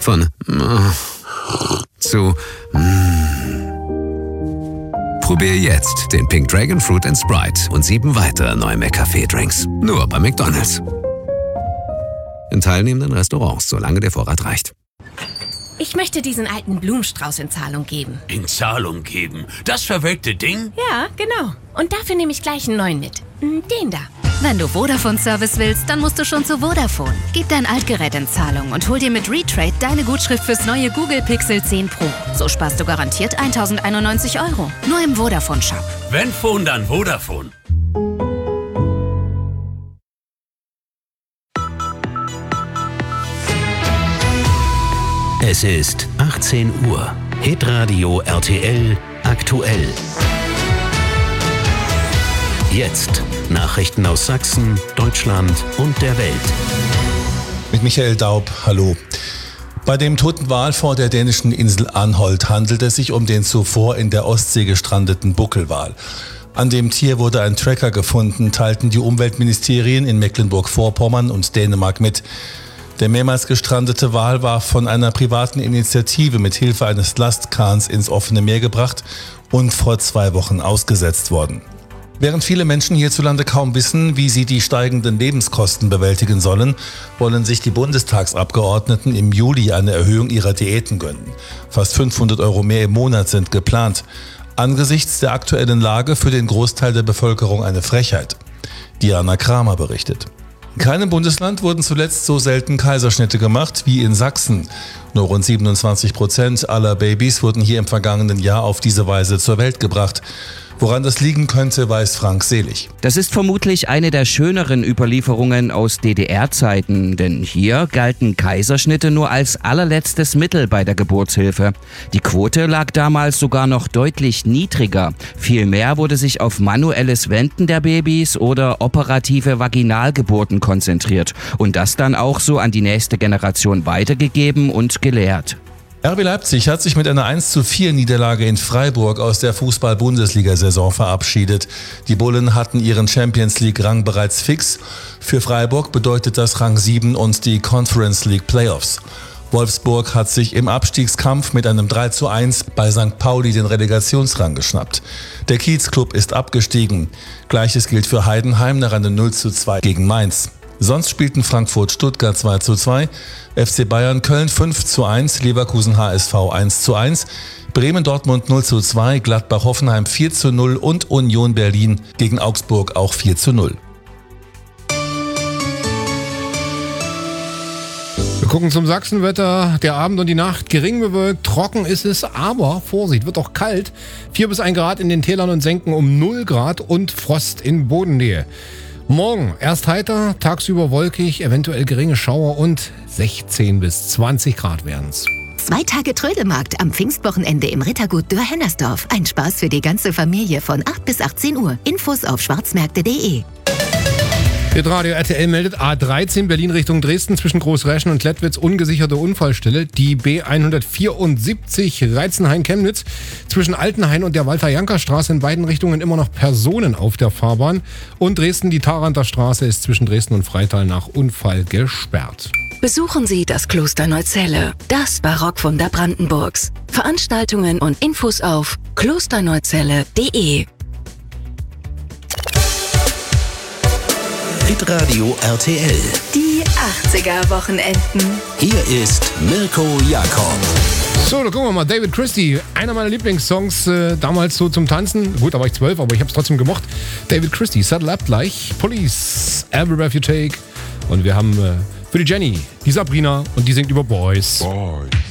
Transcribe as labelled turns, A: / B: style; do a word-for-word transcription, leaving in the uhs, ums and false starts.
A: Von mm, zu mm. Probier jetzt den Pink Dragon Fruit and Sprite und sieben weitere neue McCafé-Drinks. Nur bei McDonald's. In teilnehmenden Restaurants, solange der Vorrat reicht.
B: Ich möchte diesen alten Blumenstrauß in Zahlung geben.
C: In Zahlung geben? Das verwelkte Ding?
B: Ja, genau. Und dafür nehme ich gleich einen neuen mit. Den da.
D: Wenn du Vodafone-Service willst, dann musst du schon zu Vodafone. Gib dein Altgerät in Zahlung und hol dir mit Retrade deine Gutschrift fürs neue Google Pixel zehn Pro. So sparst du garantiert tausendeinundneunzig Euro. Nur im Vodafone-Shop.
C: Wenn Phone, dann Vodafone.
E: Es ist achtzehn Uhr. Hitradio R T L aktuell. Jetzt Nachrichten aus Sachsen, Deutschland und der Welt.
F: Mit Michael Daub, hallo. Bei dem toten Wal vor der dänischen Insel Anholt handelt es sich um den zuvor in der Ostsee gestrandeten Buckelwal. An dem Tier wurde ein Tracker gefunden, teilten die Umweltministerien in Mecklenburg-Vorpommern und Dänemark mit. Der mehrmals gestrandete Wal war von einer privaten Initiative mit Hilfe eines Lastkahns ins offene Meer gebracht und vor zwei Wochen ausgesetzt worden. Während viele Menschen hierzulande kaum wissen, wie sie die steigenden Lebenskosten bewältigen sollen, wollen sich die Bundestagsabgeordneten im Juli eine Erhöhung ihrer Diäten gönnen. Fast fünfhundert Euro mehr im Monat sind geplant. Angesichts der aktuellen Lage für den Großteil der Bevölkerung eine Frechheit. Diana Kramer berichtet. In keinem Bundesland wurden zuletzt so selten Kaiserschnitte gemacht wie in Sachsen. Nur rund siebenundzwanzig Prozent aller Babys wurden hier im vergangenen Jahr auf diese Weise zur Welt gebracht. Woran das liegen könnte, weiß Frank Selig.
G: Das ist vermutlich eine der schöneren Überlieferungen aus D D R-Zeiten, denn hier galten Kaiserschnitte nur als allerletztes Mittel bei der Geburtshilfe. Die Quote lag damals sogar noch deutlich niedriger. Vielmehr wurde sich auf manuelles Wenden der Babys oder operative Vaginalgeburten konzentriert und das dann auch so an die nächste Generation weitergegeben und gelehrt.
F: R B Leipzig hat sich mit einer eins zu vier Niederlage in Freiburg aus der Fußball-Bundesliga-Saison verabschiedet. Die Bullen hatten ihren Champions-League-Rang bereits fix. Für Freiburg bedeutet das Rang sieben und die Conference League Playoffs. Wolfsburg hat sich im Abstiegskampf mit einem drei zu eins bei Sankt Pauli den Relegationsrang geschnappt. Der Kiezclub ist abgestiegen. Gleiches gilt für Heidenheim nach einem null zu zwei gegen Mainz. Sonst spielten Frankfurt-Stuttgart zwei zu zwei, F C Bayern Köln fünf zu eins, Leverkusen H S V eins zu eins, Bremen-Dortmund null zu zwei, Gladbach-Hoffenheim vier zu null und Union Berlin gegen Augsburg auch vier zu null.
H: Wir gucken zum Sachsenwetter. Der Abend und die Nacht gering bewölkt, trocken ist es, aber Vorsicht, wird auch kalt. vier bis ein Grad in den Tälern und Senken um null Grad und Frost in Bodennähe. Morgen erst heiter, tagsüber wolkig, eventuell geringe Schauer und sechzehn bis zwanzig Grad werden's.
I: Zwei Tage Trödelmarkt am Pfingstwochenende im Rittergut Dürr-Hennersdorf. Ein Spaß für die ganze Familie von acht bis achtzehn Uhr. Infos auf schwarzmärkte punkt de.
H: Hitradio R T L meldet A dreizehn Berlin Richtung Dresden zwischen Großräschen und Lettwitz ungesicherte Unfallstelle. Die B hundertvierundsiebzig Reizenhain-Chemnitz zwischen Altenhain und der Walter-Janker-Straße in beiden Richtungen immer noch Personen auf der Fahrbahn. Und Dresden, die Tharanter Straße ist zwischen Dresden und Freital nach Unfall gesperrt.
J: Besuchen Sie das Kloster Neuzelle, das Barockwunder Brandenburgs. Veranstaltungen und Infos auf klosterneuzelle punkt de.
E: Hitradio R T L.
J: Die achtziger-Wochenenden.
E: Hier ist Mirko Jakob.
H: So, da gucken wir mal. David Christie, einer meiner Lieblingssongs, äh, damals so zum Tanzen. Gut, da war ich zwölf, aber ich habe es trotzdem gemocht. David Christie, Settle Up gleich. Police, Every Breath You Take. Und wir haben äh, für die Jenny, die Sabrina und die singt über Boys.
K: Boys.